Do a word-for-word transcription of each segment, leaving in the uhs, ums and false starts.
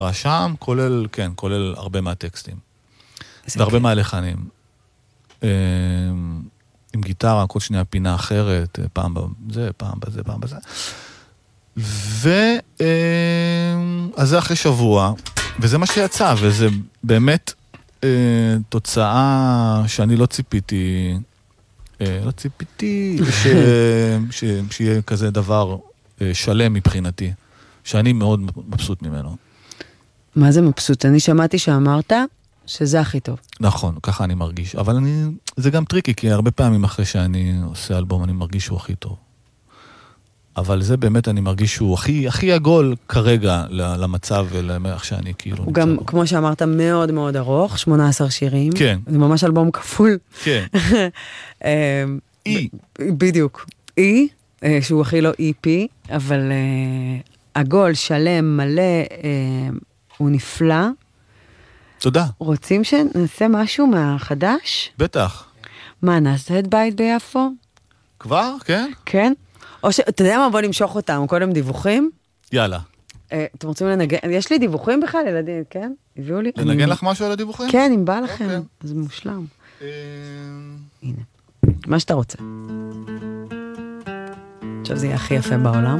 רשם, כולל, כן, כולל הרבה מהטקסטים. והרבה מהלחנים. עם גיטרה, כל שנייה פינה אחרת, פעם בזה, פעם בזה, פעם בזה. ו... אז זה אחרי שבוע, וזה מה שיצא, וזה באמת תוצאה שאני לא ציפיתי, לא ציפיתי שיהיה כזה דבר שלם מבחינתי, שאני מאוד מבסוט ממנו. מה זה מבסוט? אני שמעתי שאמרת שזה הכי טוב. נכון, ככה אני מרגיש. אבל אני, זה גם טריקי, כי הרבה פעמים אחרי שאני עושה אלבום, אני מרגיש שהוא הכי טוב. אבל זה באמת, אני מרגיש שהוא הכי, הכי עגול כרגע למצב ולאיך שאני כאילו... הוא גם, כמו שאמרת, מאוד מאוד ארוך, שמונה עשר שירים. כן. זה ממש אלבום כפול. כן. אי. בדיוק. אי, שהוא הכי לא אי פי, אבל עגול, שלם, מלא, הוא נפלא. תודה. רוצים שנעשה משהו מהחדש? בטח. מה, נעשה את בית ביפו? כבר? כן? כן. או ש... אתה יודע מה, בוא נמשוך אותם, קודם דיווחים? יאללה. אה, אתם רוצים לנגן? יש לי דיווחים בכלל, ילדים, כן? הביאו לי? לנגן לך משהו על הדיווחים? כן, אם בא לכם. אז מושלם. הנה. מה שאתה רוצה. עכשיו זה יהיה הכי יפה בעולם.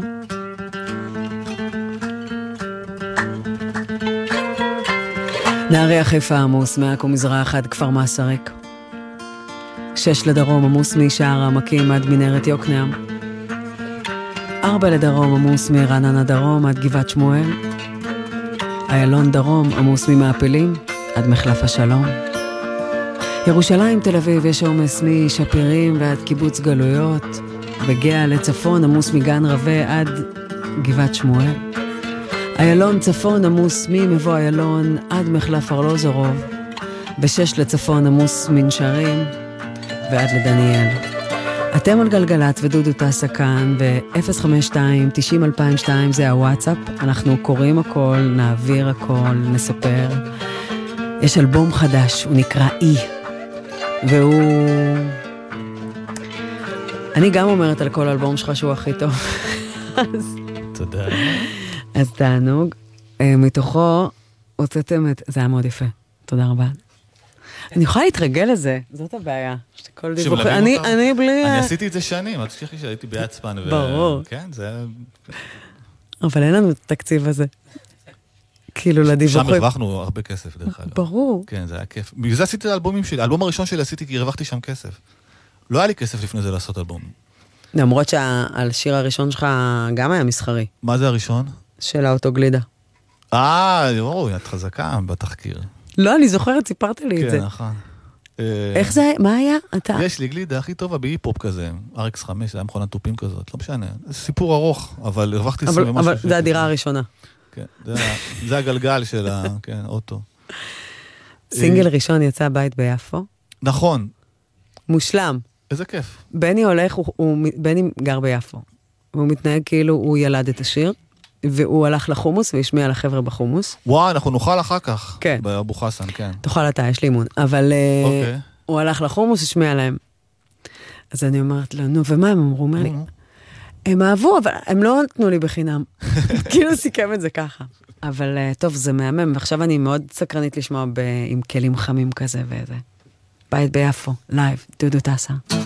נהריה חיפה עמוס, מעכו מזרח עד כפר מסריק. שש לדרום עמוס משער העמקים עד מנהרת יוקנעם. ארבע לדרום עמוס מרעננה דרום עד גבעת שמואל. איילון דרום עמוס ממעפילים עד מחלף השלום. ירושלים תל אביב יש עומס משפירים ועד קיבוץ גלויות. וגאה לצפון עמוס מגן רווה עד גבעת שמואל. איילון צפון עמוס ממבוא איילון עד מחלף ארלוזורוב. ושש לצפון עמוס מנשרים ועד לדניאל. אתם על גלגלת ודודו טסה כאן, ב-אפס חמש שתיים תשעים אלפיים ושתיים זה הוואטסאפ. אנחנו קוראים הכל, נעביר הכל, נספר. יש אלבום חדש, הוא נקרא אי. והוא... אני גם אומרת על כל אלבום שלך שהוא הכי טוב. אז... תודה. אז תענוג. מתוכו הוצאתם את... זה היה מאוד יפה. תודה רבה. אני יכולה להתרגל לזה, זאת הבעיה. אני, אני בלי... אני עשיתי את זה שנים, את תשכחי שהייתי ביד ספן. ברור. כן, זה... אבל אין לנו את התקציב הזה. כאילו לדיווחים. שם הרווחנו הרבה כסף, דרך אגב. ברור. כן, זה היה כיף. בגלל זה עשיתי את האלבומים שלי. האלבום הראשון שלי עשיתי כי הרווחתי שם כסף. לא היה לי כסף לפני זה לעשות אלבום. למרות שעל שיר הראשון שלך גם היה מסחרי. מה זה הראשון? של האוטוגלידה. אה, אוי, את חזקה בתחקיר. לא, אני זוכרת, סיפרת לי את זה. כן, נכון. איך זה, מה היה? יש לי גלידה הכי טובה באי-פופ כזה, אר אקס חמש, זה היה מכונת טופים כזאת, לא משנה. זה סיפור ארוך, אבל הרווחתי סביב משהו. אבל זה הדירה הראשונה. כן, זה הגלגל של האוטו. סינגל ראשון יצא בית ביפו. נכון. מושלם. איזה כיף. בני הולך, בני גר ביפו. והוא מתנהג כאילו הוא ילד את השיר. והוא הלך לחומוס והשמיע לחבר'ה בחומוס. וואו, אנחנו נאכל אחר כך. כן. באבו חסן, כן. תאכל אתה, יש לי אימון. אבל אוקיי. הוא הלך לחומוס, השמיע להם. אז אני אומרת לו, נו, ומה הם אמרו? אומר לי, הם אהבו, אבל הם לא נתנו לי בחינם. כאילו סיכם את זה ככה. אבל טוב, זה מהמם, ועכשיו אני מאוד סקרנית לשמוע עם כלים חמים כזה וזה. בית ביפו, לייב, דודו טסה.